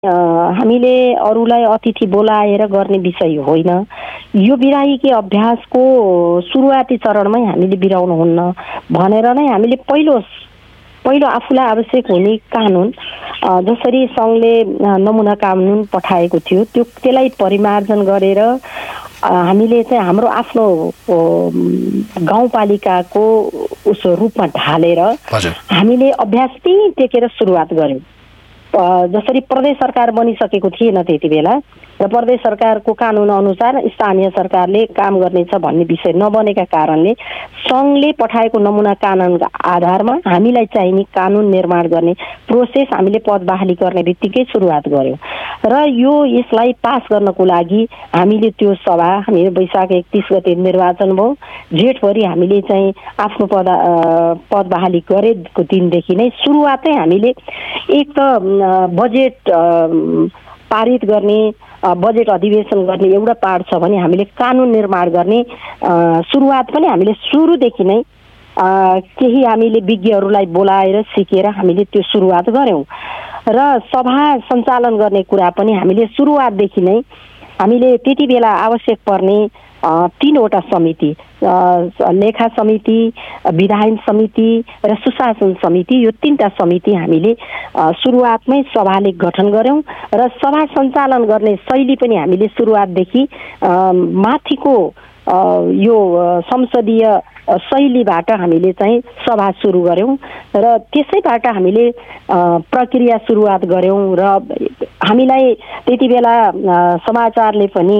हामीले अरूलाई अतिथि बोलाएर गर्ने विषय होइन। यो विधायकी अभ्यासको सुरुवाती चरणमै हामीले बिराउनुहुन्न भनेर नै हामीले पहिलो आफूलाई आवश्यक हुने कानुन, जसरी सङ्घले नमुना कानुन पठाएको थियो त्यसलाई परिमार्जन गरेर हामीले चाहिँ हाम्रो आफ्नो गाउँपालिकाको रूपमा ढालेर हामीले अभ्यास त्यही टेकेर सुरुवात गर्यौँ। जसरी प्रदेश सरकार बनिसकेको थिएन त्यति बेला र प्रदेश सरकारको कानुन अनुसार स्थानीय सरकारले काम गर्नेछ भन्ने विषय नबनेका कारणले सङ्घले पठाएको नमुना कानुनका आधारमा हामीलाई चाहिने कानुन निर्माण गर्ने प्रोसेस हामीले पद बहाली गर्ने बित्तिकै सुरुवात गर्यौँ। र यसलाई पास गर्नको लागि हामीले त्यो सभा हामीले वैशाख 31 गते निर्वाचन भयो। जेठभरि हामीले चाहिँ आफ्नो पद बहाली गरेको दिनदेखि नै सुरुवातै हामीले एक त बजेट पारित गर्ने, बजेट अधिवेशन गर्ने एउटा पार्ट छ भने हामीले कानुन निर्माण गर्ने सुरुवात पनि हामीले सुरुदेखि नै केही हामीले विज्ञहरूलाई बोलाएर सिकेर हामीले त्यो सुरुवात गर्यौँ। र सभा सञ्चालन गर्ने कुरा पनि हामीले सुरुवातदेखि नै हामीले त्यति बेला आवश्यक पर्ने 3वटा समिति, लेखा समिति, विधायन समिति र सुशासन समिति, यो 3टा समिति हामीले सुरुवातमै सभाले गठन गर्यौँ। र सभा सञ्चालन गर्ने शैली पनि हामीले सुरुवातदेखि माथिको यो संसदीय शैलीबाट हामीले चाहिँ सभा सुरु गर्यौँ र त्यसैबाट हामीले प्रक्रिया सुरुवात गर्यौँ। र हामीलाई त्यति बेला समाचारले पनि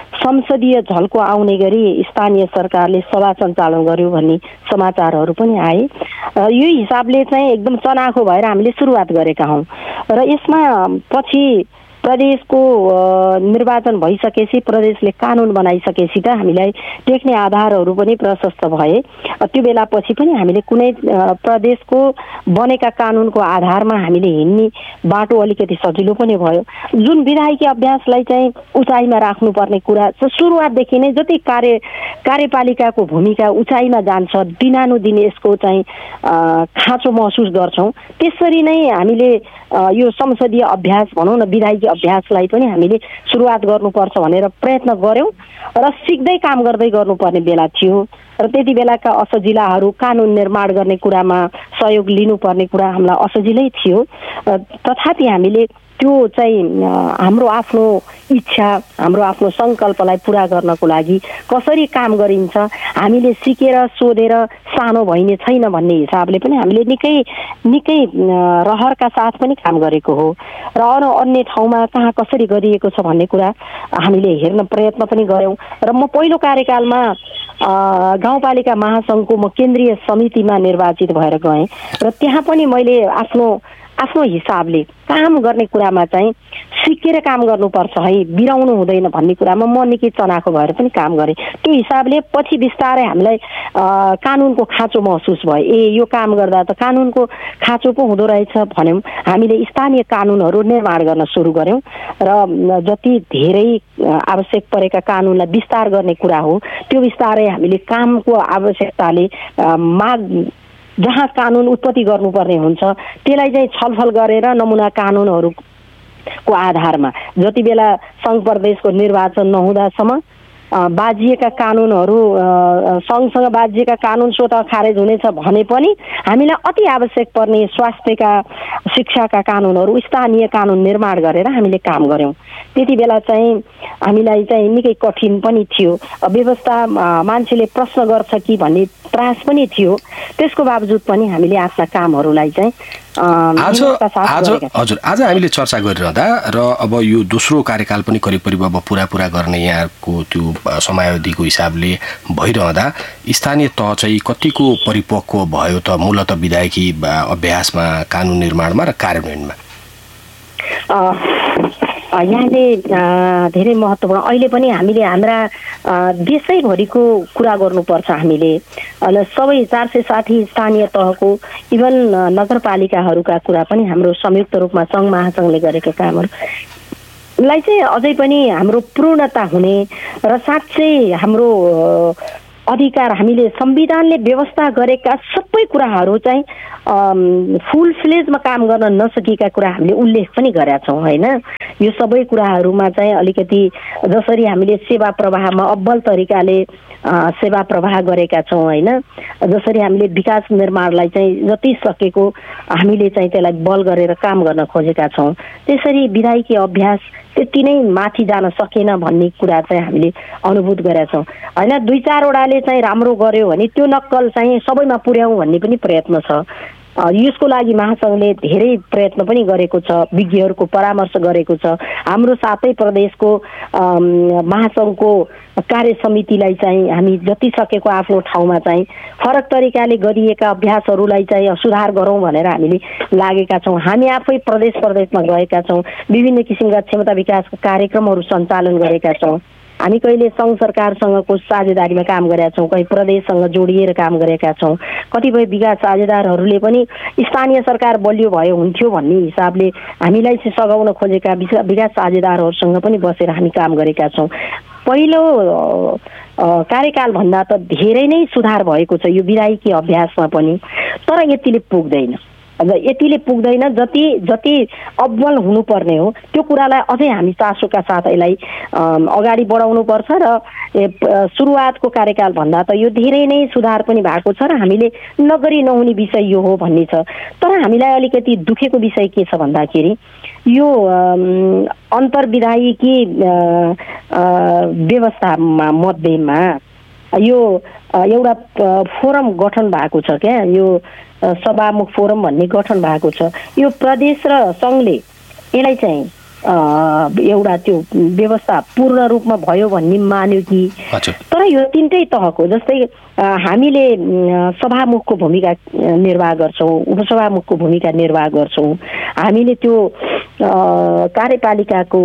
संसदीय झल्को आउने गरी स्थानीय सरकारले सभा सञ्चालन गर्यो भन्ने समाचारहरू पनि आए। यो हिसाबले चाहिँ एकदम चनाखो भएर हामीले सुरुवात गरेका हौँ। र यसमा पछि प्रदेशको निर्वाचन भइसकेपछि, प्रदेशले कानुन बनाइसकेपछि त हामीलाई टेक्ने आधारहरू पनि प्रशस्त भए। त्यो बेला पछि पनि हामीले कुनै प्रदेशको बनेका कानुनको आधारमा हामीले हिँड्ने बाटो अलिकति सजिलो पनि भयो। जुन विधायकी अभ्यासलाई चाहिँ उचाइमा राख्नुपर्ने कुरा सुरुवातदेखि नै जति कार्यपालिकाको भूमिका उचाइमा जान्छ, दिनानुदिन यसको चाहिँ खाँचो महसुस गर्छौँ। त्यसरी नै हामीले यो संसदीय अभ्यास भनौँ न, विधायकी अभ्यासलाई पनि हामीले सुरुवात गर्नुपर्छ भनेर प्रयत्न गर्यौँ र सिक्दै काम गर्दै गर्नुपर्ने बेला थियो। र त्यति बेलाका असजिलाहरू कानुन निर्माण गर्ने कुरामा सहयोग लिनुपर्ने कुरा हामीलाई असजिलै थियो। तथापि हामीले त्यो चाहिँ हाम्रो आफ्नो इच्छा, हाम्रो आफ्नो सङ्कल्पलाई पुरा गर्नको लागि कसरी काम गरिन्छ हामीले सिकेर सोधेर सानो भइने छैन भन्ने हिसाबले पनि हामीले निकै रहरका साथ पनि काम गरेको हो। र अन्य ठाउँमा कहाँ कसरी गरिएको छ भन्ने कुरा हामीले हेर्न प्रयत्न पनि गऱ्यौँ। र म पहिलो कार्यकालमा गाउँपालिका महासङ्घको म केन्द्रीय समितिमा निर्वाचित भएर गएँ र त्यहाँ पनि मैले आफ्नो हिसाबले काम गर्ने कुरामा चाहिँ सिकेर काम गर्नुपर्छ है, बिराउनु हुँदैन भन्ने कुरामा म निकै चनाखो भएर पनि काम गरेँ। त्यो हिसाबले पछि बिस्तारै हामीलाई कानुनको खाँचो महसुस भयो। यो काम गर्दा त कानुनको खाँचो पो हुँदो रहेछ भन्यौँ। हामीले स्थानीय कानुनहरू निर्माण गर्न सुरु गऱ्यौँ र जति धेरै आवश्यक परेका कानुनलाई विस्तार गर्ने कुरा हो त्यो बिस्तारै हामीले कामको आवश्यकताले जहाँ कानुन उत्पत्ति गर्नुपर्ने हुन्छ त्यसलाई चाहिँ छलफल गरेर नमुना कानुनहरूको आधारमा जति बेला सङ्घ प्रदेशको निर्वाचन नहुँदासम्म बाजिएका कानुनहरू सँगसँग बाजिएका कानुन स्वत खारेज हुनेछ भने पनि हामीलाई अति आवश्यक पर्ने स्वास्थ्यका, शिक्षाका कानुनहरू, स्थानीय कानुन निर्माण गरेर हामीले काम गऱ्यौँ। त्यति बेला चाहिँ हामीलाई चाहिँ निकै कठिन पनि थियो। व्यवस्था मान्छेले प्रश्न गर्छ कि भन्ने त्रास पनि थियो। त्यसको बावजुद पनि हामीले आफ्ना कामहरूलाई चाहिँ हजुर आज हामीले चर्चा गरिरहँदा र अब यो दोस्रो कार्यकाल पनि करिब अब पुरा गर्ने यहाँको त्यो समयावधिको हिसाबले भइरहँदा स्थानीय तह चाहिँ कतिको परिपक्व भयो त मूलत विधायकी अभ्यासमा, कानुन निर्माणमा र कार्यान्वयनमा? यहाँले धेरै महत्त्वपूर्ण अहिले पनि हामीले हाम्रा देशैभरिको कुरा गर्नुपर्छ। हामीले सबै 460 स्थानीय तहको इभन नगरपालिकाहरूका कुरा पनि हाम्रो संयुक्त रूपमा सङ्घ महासङ्घले गरेका कामहरूलाई चाहिँ अझै पनि हाम्रो पूर्णता हुने र साँच्चै हाम्रो अधिकार हामीले संविधानले व्यवस्था गरेका सबै कुराहरू चाहिँ फुल फ्लेजमा काम गर्न नसकेका कुरा हामीले उल्लेख पनि गरेका छौँ हैन। यो सबै कुराहरूमा चाहिँ अलिकति जसरी हामीले सेवा प्रवाहमा अब्बल तरिकाले सेवा प्रवाह गरेका छौँ हैन, जसरी हामीले विकास निर्माणलाई चाहिँ जति सकेको हामीले चाहिँ त्यसलाई बल गरेर काम गर्न खोजेका छौँ, त्यसरी विधायकी अभ्यास त्यति नै माथि जान सकेन भन्ने कुरा चाहिँ हामीले अनुभूत गरेका छौँ हैन। 2-4वटाले चाहिँ राम्रो गर्यो भने त्यो नक्कल चाहिँ सबैमा पुर्याउँ भन्ने पनि प्रयत्न छ। यसको लागि महासङ्घले धेरै प्रयत्न पनि गरेको छ, विज्ञहरूको परामर्श गरेको छ। हाम्रो सातै प्रदेशको महासङ्घको कार्य समितिलाई चाहिँ हामी जति सकेको आफ्नो ठाउँमा चाहिँ फरक तरिकाले गरिएका अभ्यासहरूलाई चाहिँ सुधार गरौँ भनेर हामीले लागेका छौँ। हामी आफै प्रदेशमा गएका छौँ, विभिन्न किसिमका क्षमता विकासका कार्यक्रमहरू सञ्चालन गरेका छौँ। हामी कहिले सङ्घ सरकारसँगको साझेदारीमा काम गरेका छौँ, कहीँ प्रदेशसँग जोडिएर काम गरेका छौँ। कतिपय विकास साझेदारहरूले पनि स्थानीय सरकार बलियो भयो हुन्थ्यो भन्ने हिसाबले हामीलाई चाहिँ सघाउन खोजेका विकास साझेदारहरूसँग पनि बसेर हामी काम गरेका छौँ। पहिलो कार्यकालभन्दा त धेरै नै सुधार भएको छ यो विधायकी अभ्यासमा पनि, तर यतिले पुग्दैन। यतिले पुग्दैन जति अब्बल हुनुपर्ने हो त्यो कुरालाई अझै हामी चासोका साथ यसलाई अगाडि बढाउनु पर्छ र सुरुवातको कार्यकाल भन्दा त यो धेरै नै सुधार पनि भएको छ र हामीले नगरी नहुने विषय यो हो भन्ने छ। तर हामीलाई अलिकति दुखेको विषय के छ भन्दाखेरि यो अन्तर्विधायकी व्यवस्थामा मध्येमा यो एउटा फोरम गठन भएको छ क्या, यो सभामुख फोरम भन्ने गठन भएको छ। यो प्रदेश र सङ्घले यसलाई चाहिँ एउटा त्यो व्यवस्था पूर्ण रूपमा भयो भन्ने मान्यो कि, तर यो तिनटै तहको जस्तै हामीले सभामुखको भूमिका निर्वाह गर्छौँ, उपसभामुखको भूमिका निर्वाह गर्छौँ, हामीले त्यो कार्यपालिकाको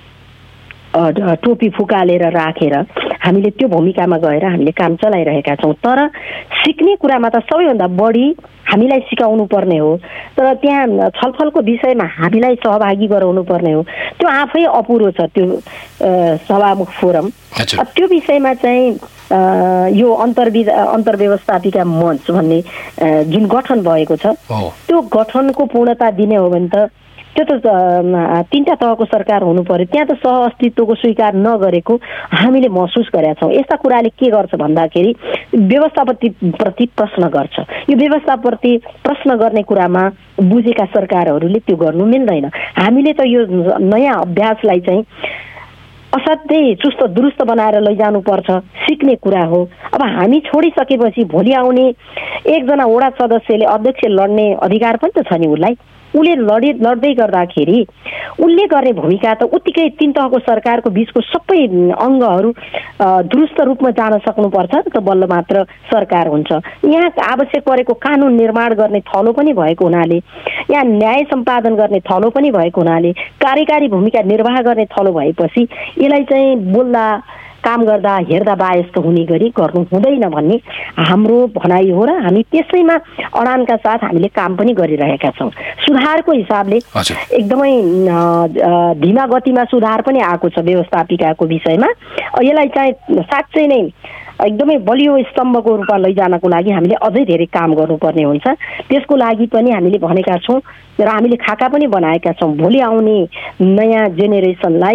टोपी फुकालेर राखेर हामीले त्यो भूमिकामा गएर हामीले काम चलाइरहेका छौँ। तर सिक्ने कुरामा त सबैभन्दा बढी हामीलाई सिकाउनु पर्ने हो, तर त्यहाँ छलफलको विषयमा हामीलाई सहभागी गराउनु पर्ने हो। त्यो आफै अपुरो छ त्यो सभामुख फोरम। त्यो विषयमा चाहिँ यो अन्तर्व्यवस्थापिका मञ्च भन्ने जुन गठन भएको छ त्यो गठनको पूर्णता दिने हो भने त त्यो त तीनटा तहको सरकार हुनु पर्यो। त्यहाँ त सह अस्तित्वको स्वीकार नगरेको हामीले महसुस गरेका छौँ। यस्ता कुराले के गर्छ भन्दाखेरि व्यवस्थाप्रति प्रश्न गर्छ। यो व्यवस्थाप्रति प्रश्न गर्ने कुरामा बुझेका सरकारहरूले त्यो गर्नु मिल्दैन। हामीले त यो नयाँ अभ्यासलाई चाहिँ असाध्यै चुस्त दुरुस्त बनाएर लैजानुपर्छ, सिक्ने कुरा हो। अब हामी छोडिसकेपछि भोलि आउने एकजना वडा सदस्यले अध्यक्ष लड्ने अधिकार पनि त छ नि उसलाई। उसले लड्दै गर्दाखेरि उसले गर्ने भूमिका त उत्तिकै तीन तहको सरकारको बीचको सबै अङ्गहरू दुरुस्त रूपमा जान सक्नुपर्छ त बल्ल मात्र सरकार हुन्छ। यहाँ आवश्यक परेको कानुन निर्माण गर्ने थलो पनि भएको हुनाले, यहाँ न्याय सम्पादन गर्ने थलो पनि भएको हुनाले, कार्यकारी भूमिका निर्वाह गर्ने थलो भएपछि यसलाई चाहिँ बोल्दा काम गर्दा हेर्दा बायस्क हुने गरी गर्नु हुँदैन भन्ने हाम्रो भनाइ हो र हामी त्यसैमा अडानका साथ हामीले काम पनि गरिरहेका छौँ। सुधारको हिसाबले एकदमै धीमा गतिमा सुधार पनि आएको छ व्यवस्थापिकाको विषयमा। यसलाई चाहिँ साँच्चै नै एकदमै बलियो स्तम्भको रूपमा लैजानको लागि हामीले अझै धेरै काम गर्नुपर्ने हुन्छ। त्यसको लागि पनि हामीले भनेका छौँ र हामीले खाका पनि बनाएका छौँ। भोलि आउने नयाँ जेनेरेसनलाई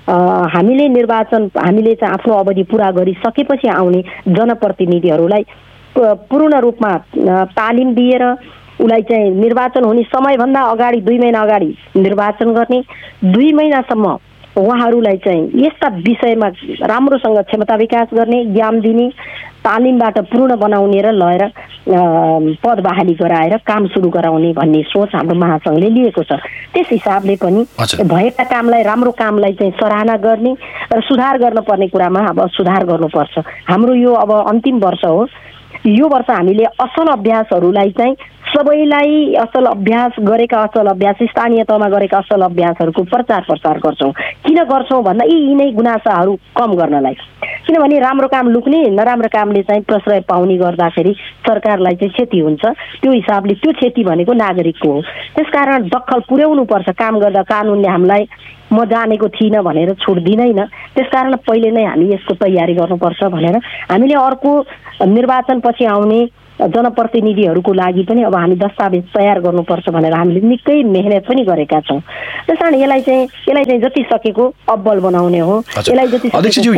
हामीले चाहिँ आफ्नो अवधि पुरा गरिसकेपछि आउने जनप्रतिनिधिहरूलाई पूर्ण रूपमा तालिम दिएर उसलाई चाहिँ निर्वाचन हुने समयभन्दा अगाडि 2 महिना अगाडि निर्वाचन गर्ने, 2 महिनासम्म उहाँहरूलाई चाहिँ यस्ता विषयमा राम्रोसँग क्षमता विकास गर्ने, ज्ञान दिने, तालिमबाट पूर्ण बनाउने र लगेर पद बहाली गराएर काम सुरु गराउने भन्ने सोच हाम्रो महासङ्घले लिएको छ। त्यस हिसाबले पनि भएका कामलाई, राम्रो कामलाई चाहिँ सराहना गर्ने र सुधार गर्नुपर्ने कुरामा अब सुधार गर्नुपर्छ। हाम्रो यो अब अन्तिम वर्ष हो। यो वर्ष हामीले असल अभ्यासहरूलाई चाहिँ सबैलाई असल अभ्यास गरेका, असल अभ्यास स्थानीय तहमा गरेका असल अभ्यासहरूको प्रचार प्रसार गर्छौँ। किन गर्छौँ भन्दा यिनै गुनासाहरू कम गर्नलाई। किनभने राम्रो काम लुक्ने, नराम्रो कामले चाहिँ प्रश्रय पाउने गर्दाखेरि सरकारलाई चाहिँ क्षति हुन्छ। त्यो हिसाबले त्यो क्षति भनेको नागरिकको हो। त्यसकारण दखल पुर्याउनु पर्छ। काम गर्दा कानुनले हामीलाई म जानेको थिइनँ भनेर छुट दिँदैन। त्यसकारण पहिले नै हामी यसको तयारी गर्नुपर्छ भनेर हामीले अर्को निर्वाचनपछि आउने जनप्रतिनिधिहरूको लागि पनि अब हामी दस्तावेज तयार गर्नुपर्छ भनेर हामीले निकै मेहनत पनि गरेका छौँ। त्यसकारण यसलाई चाहिँ जति सकेको अब्बल बनाउने हो। यसलाई जति अध्यक्षज्यू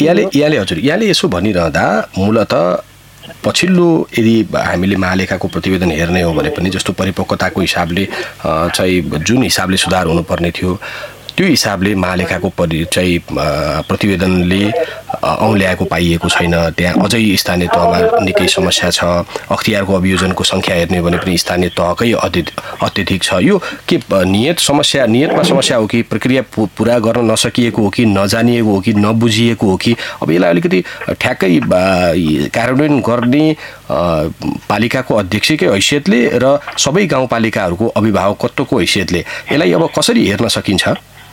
यहाँले यसो भनिरहँदा मूलत पछिल्लो यदि हामीले महालेखाको प्रतिवेदन हेर्ने हो भने पनि जस्तो परिपक्वताको हिसाबले चाहिँ जुन हिसाबले सुधार हुनुपर्ने थियो त्यो हिसाबले महालेखाको चाहिँ प्रतिवेदनले औँल्याएको पाइएको छैन। त्यहाँ अझै स्थानीय तहमा निकै समस्या छ। अख्तियारको अभियोजनको सङ्ख्या हेर्ने भने पनि स्थानीय तहकै अत्यधिक छ। यो के नियतमा समस्या हो कि प्रक्रिया पुरा गर्न नसकिएको हो कि नजानिएको हो कि नबुझिएको हो कि अब यसलाई अलिकति ठ्याक्कै कार्यान्वयन गर्ने पालिकाको अध्यक्षकै हैसियतले र सबै गाउँपालिकाहरूको अभिभावकत्वको हैसियतले यसलाई अब कसरी हेर्न सकिन्छ?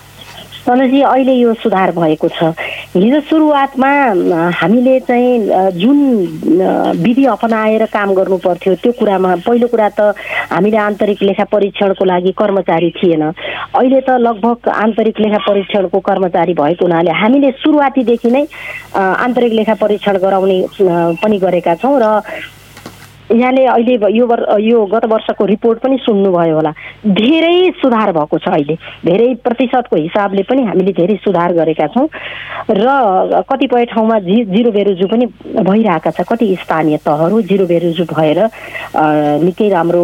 सनजी अहिले यो सुधार भएको छ। हिजो सुरुवातमा हामीले चाहिँ जुन विधि अपनाएर काम गर्नु पर्थ्यो त्यो कुरामा पहिलो कुरा त हामीले आन्तरिक लेखा परीक्षणको लागि कर्मचारी थिएन। अहिले त लगभग आन्तरिक लेखा परीक्षणको कर्मचारी भएको हुनाले हामीले सुरुवातीदेखि नै आन्तरिक लेखा परीक्षण गराउने पनि गरेका छौँ र यहाँले अहिले यो गत वर्षको रिपोर्ट पनि सुन्नुभयो होला। धेरै सुधार भएको छ। अहिले धेरै प्रतिशतको हिसाबले पनि हामीले धेरै सुधार गरेका छौँ र कतिपय ठाउँमा जिरो बेरोजु पनि भइरहेका छ। कति स्थानीय तहहरू जिरो बेरोजु भएर निकै राम्रो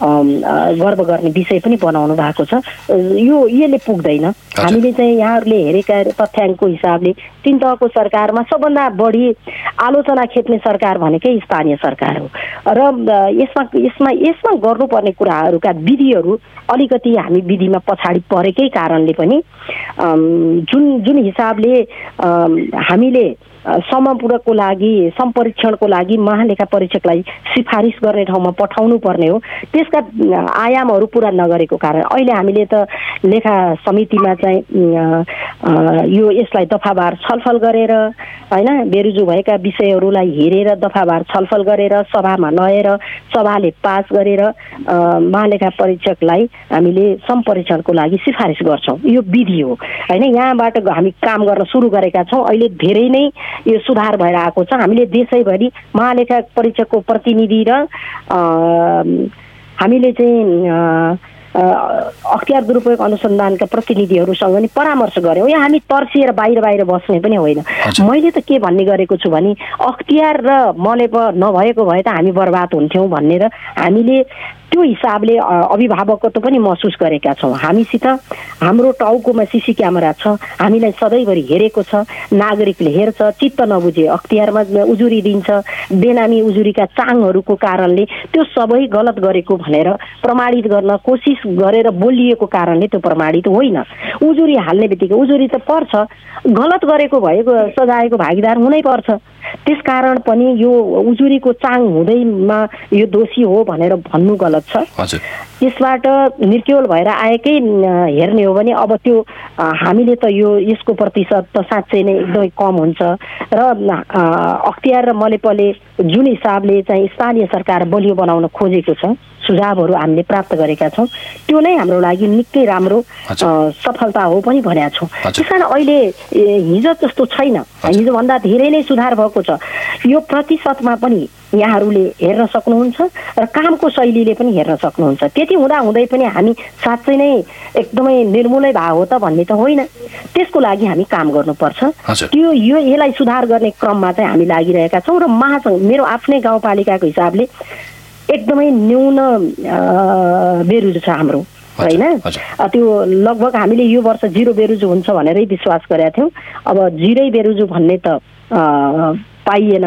गर्व गर्ने विषय पनि बनाउनु भएको छ। यसले पुग्दैन। हामीले चाहिँ यहाँहरूले हेरेका तथ्याङ्कको हिसाबले 3 तहको सरकारमा सबभन्दा बढी आलोचना खेप्ने सरकार भनेकै स्थानीय सरकार हो र यसमा गर्नुपर्ने कुराहरूका विधिहरू अलिकति हामी विधिमा पछाडि परेकै कारणले पनि जुन हिसाबले हामीले समपूरकको लागि सम्परीक्षणको लागि महालेखा परीक्षकलाई सिफारिस गर्ने ठाउँमा पठाउनु पर्ने हो त्यसका आयामहरू पूरा नगरेको कारण अहिले हामीले त लेखा समितिमा चाहिँ यसलाई दफावार छलफल गरेर हैन बेरुजु भएका विषयहरूलाई हेरेर दफावार छलफल गरेर सभामा ल्याएर सभाले पास गरेर महालेखा परीक्षकलाई हामीले सम्परीक्षणको लागि सिफारिस गर्छौं। यो विधि हो हैन। यहाँबाट हामी काम गर्न सुरु गरेका छौं। अहिले धेरै नै यो सुधार भएर आएको छ। हामीले देशैभरि महालेखा परीक्षकको प्रतिनिधि र हामीले चाहिँ अख्तियार दुरुपयोग अनुसन्धानका प्रतिनिधिहरूसँग नि परामर्श गर्यौं। यहाँ हामी तर्सिएर बाहिर बस्ने पनि होइन। मैले त के भन्ने गरेको छु भने अख्तियार र मलेप नभएको भए त हामी बर्बाद हुन्थ्यौं भनेर हामीले त्यो हिसाबले अभिभावकत्व पनि महसुस गरेका छौं। हामीसित हाम्रो टाउकोमा सीसी क्यामेरा छ। हामीलाई सधैँभरि हेरेको छ। नागरिकले हेर्छ। चित्त नबुझे अख्तियारमा उजुरी दिन्छ। बेनामी उजुरीका चाङहरूको कारणले त्यो सबै गलत गरेको भनेर प्रमाणित गर्न कोसिस गरेर बोलिएको कारणले त्यो प्रमाणित होइन। उजुरी हाल्ने बित्तिकै उजुरी त पर्छ। गलत गरेको भएको सजायको भागीदार हुनै पर्छ। त्यसकारण पनि यो उजुरीको चाङ हुँदैमा यो दोषी हो भनेर भन्नु गलत छ। त्यसबाट निर्क्योल भएर आएकै हेर्ने हो भने अब त्यो हामीले त यसको प्रतिशत त साँच्चै नै एकदमै कम हुन्छ र अख्तियार र मलेपले जुन हिसाबले चाहिँ स्थानीय सरकार बलियो बनाउन खोजेको छ सुझावहरू हामीले प्राप्त गरेका छौं। त्यो नै हाम्रो लागि निकै राम्रो सफलता हो पनि भनेका छौं। त्यसकारण अहिले हिजो जस्तो छैन। हिजो भन्दा धेरै नै सुधार भएको छ। यो प्रतिशतमा पनि यहाँहरूले हेर्न सक्नुहुन्छ र कामको शैलीले पनि हेर्न सक्नुहुन्छ। त्यति हुँदा हुँदै पनि हामी साँच्चै नै एकदमै निर्मूलै भए हो त भन्ने त होइन। त्यसको लागि हामी काम गर्नुपर्छ। यसलाई सुधार गर्ने क्रममा चाहिँ हामी लागिरहेका छौं र महासंघ मेरो आफ्नै गाउँपालिकाको हिसाबले एकदमै न्यून बेरुजु छ हाम्रो हैन। त्यो लगभग हामीले यो वर्ष 0 बेरुजु हुन्छ भनेरै विश्वास गरेका थियौं। अब 0 बेरुजु भन्ने त पाइएन।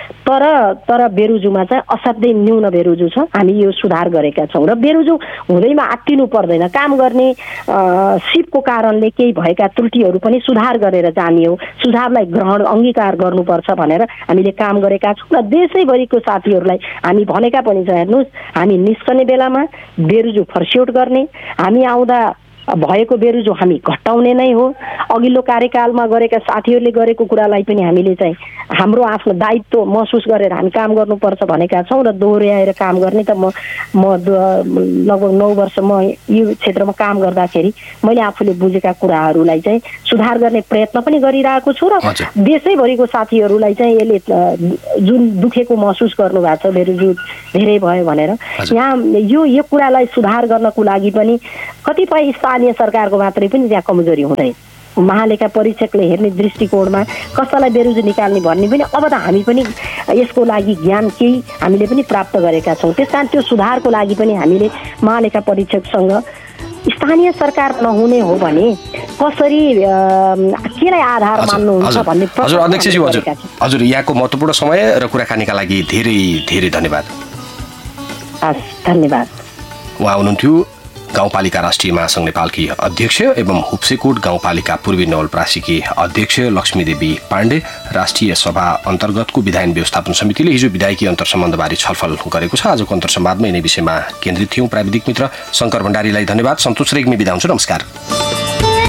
तर बेरुजुमा चाहिँ असाध्यै न्यून बेरुजु छ। हामी यो सुधार गरेका छौं र बेरुजु हुँदैमा आत्तिनु पर्दैन। काम गर्ने सिपको कारणले केही भएका त्रुटिहरू पनि सुधार गरेर जानियो। सुधारलाई ग्रहण अंगीकार गर्नुपर्छ भनेर हामीले काम गरेका छौं र देशैभरिको साथीहरूलाई हामी भनेका पनि छ। हेर्नुस् हामी निस्कने बेलामा बेरुजु फर्स्यौट गर्ने। हामी आउँदा भएको बेरोजगार हामी घटाउने नै हो। अघिल्लो कार्यकालमा गरेका साथीहरूले गरेको कुरालाई पनि हामीले चाहिँ हाम्रो आफ्नो दायित्व महसुस गरेर हामी काम गर्नुपर्छ भनेका छौँ र दोहोऱ्याएर काम गर्ने त म लगभग 9 वर्ष म यो क्षेत्रमा काम गर्दाखेरि मैले आफूले बुझेका कुराहरूलाई चाहिँ सुधार गर्ने प्रयत्न पनि गरिरहेको छु र देशैभरिको साथीहरूलाई चाहिँ यसले जुन दुखेको महसुस गर्नु भएको छ बेरोजगार धेरै भयो भनेर यहाँ यो कुरालाई सुधार गर्नको लागि पनि कतिपय स्थानीय सरकारको मात्रै पनि त्यहाँ कमजोरी हुँदैन। महालेखा परीक्षकले हेर्ने दृष्टिकोणमा कसैलाई बेरोजगार निकाल्ने भन्ने पनि अब त हामी पनि यसको लागि ज्ञान केही हामीले पनि प्राप्त गरेका छौँ। त्यसकारण त्यो सुधारको लागि पनि हामीले महालेखा परीक्षकसँग स्थानीय सरकार नहुने हो भने कसरी केलाई आधार मान्नुहुन्छ भन्ने हजुर अध्यक्षज्यू हजुर यहाँको महत्त्वपूर्ण समय र कुराकानीका लागि धेरै धेरै धन्यवाद। हस् धन्यवाद। उहाँ हुनुहुन्थ्यो गाउँपालिका राष्ट्रिय महासङ्घ नेपालकी अध्यक्ष एवं हुप्सेकोट गाउँपालिका पूर्वी नवलपरासीकी अध्यक्ष लक्ष्मीदेवी पाण्डे। राष्ट्रिय सभा अन्तर्गतको विधायन व्यवस्थापन समितिले हिजो विधायकी अन्तर्सम्बन्धबारे छलफल गरेको छ। आजको अन्तर्सम्वादमा यिनै विषयमा केन्द्रित थियौँ। प्राविधिक मित्र शङ्कर भण्डारीलाई धन्यवाद। सन्तोष रेग्मी बिदा हुन्छु। नमस्कार।